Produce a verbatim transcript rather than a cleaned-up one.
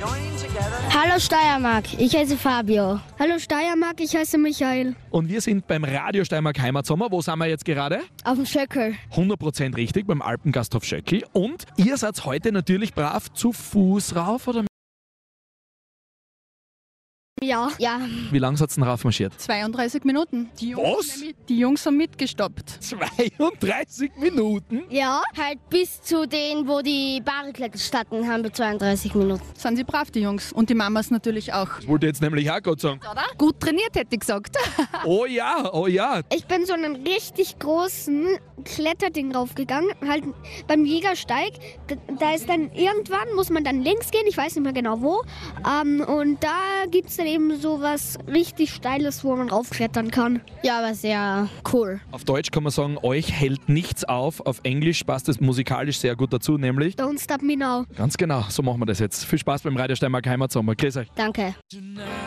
Hallo Steiermark, ich heiße Fabio. Hallo Steiermark, ich heiße Michael. Und wir sind beim Radio Steiermark Heimatsommer. Wo sind wir jetzt gerade? Auf dem Schöckel. hundert Prozent richtig, beim Alpengasthof Schöckl. Und ihr seid heute natürlich brav zu Fuß rauf, oder? Ja. Ja, Wie lange seid ihr denn raufmarschiert? zweiunddreißig Minuten. Die Jungs, Was? haben mit- die Jungs haben mitgestoppt. zweiunddreißig Minuten? Ja. halt bis zu denen, wo die Barrikade standen, haben wir zweiunddreißig Minuten. Sind sie brav, die Jungs. Und die Mamas natürlich auch. Das wollte ich jetzt nämlich auch gerade sagen. Gut trainiert, hätte ich gesagt. Oh ja, oh ja. Ich bin so einen richtig großen Kletterding raufgegangen, halt beim Jägersteig. Da, da ist dann irgendwann, muss man dann links gehen, ich weiß nicht mehr genau wo. Ähm, und da gibt es dann eben so was richtig Steiles, wo man raufklettern kann. Ja, aber sehr cool. Auf Deutsch kann man sagen, euch hält nichts auf. Auf Englisch passt es musikalisch sehr gut dazu, nämlich. Don't stop me now. Ganz genau, so machen wir das jetzt. Viel Spaß beim Radio Steiermark Heimatsommer. Grüß euch. Danke.